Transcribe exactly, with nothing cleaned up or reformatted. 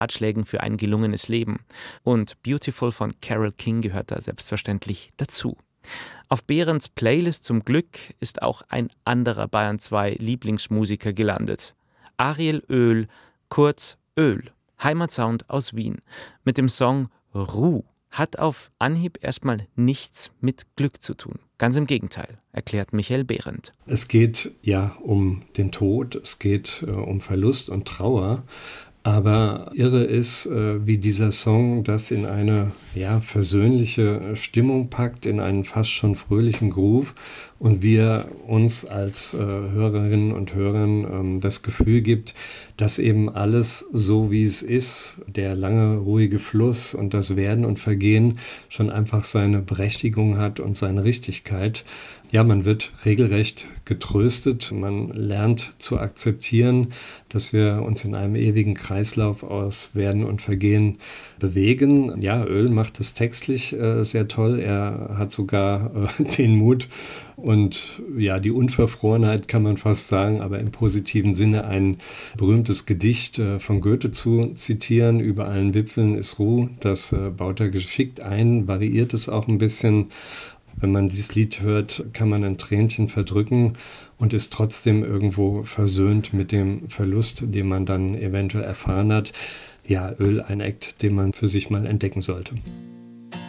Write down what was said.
Ratschlägen für ein gelungenes Leben. Und Beautiful von Carole King gehört da selbstverständlich dazu. Auf Behrens Playlist zum Glück ist auch ein anderer Bayern zwei Lieblingsmusiker gelandet. Ariel Öl, kurz Öl, Heimatsound aus Wien, mit dem Song Ruh. Hat auf Anhieb erstmal nichts mit Glück zu tun. Ganz im Gegenteil, erklärt Michael Behrendt. Es geht ja um den Tod, es geht äh, um Verlust und Trauer. Aber irre ist, äh, wie dieser Song das in eine ja, versöhnliche Stimmung packt, in einen fast schon fröhlichen Groove und wir uns als äh, Hörerinnen und Hörern ähm, das Gefühl gibt, dass eben alles so wie es ist, der lange ruhige Fluss und das Werden und Vergehen schon einfach seine Berechtigung hat und seine Richtigkeit. Ja, man wird regelrecht getröstet, man lernt zu akzeptieren, dass wir uns in einem ewigen Kreislauf aus Werden und Vergehen bewegen. Ja, Öl macht es textlich äh, sehr toll. Er hat sogar äh, den Mut und ja, die Unverfrorenheit kann man fast sagen, aber im positiven Sinne ein berühmtes Gedicht äh, von Goethe zu zitieren. Über allen Wipfeln ist Ruh. Das äh, baut er geschickt ein, variiert es auch ein bisschen. Wenn man dieses Lied hört, kann man ein Tränchen verdrücken und ist trotzdem irgendwo versöhnt mit dem Verlust, den man dann eventuell erfahren hat. Ja, Öl, ein Act, den man für sich mal entdecken sollte.